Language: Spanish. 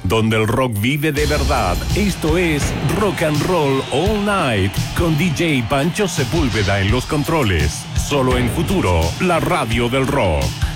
donde el rock vive de verdad. Esto es Rock and Roll All Night con DJ Pancho Sepúlveda en los controles. Solo en Futuro, la radio del rock.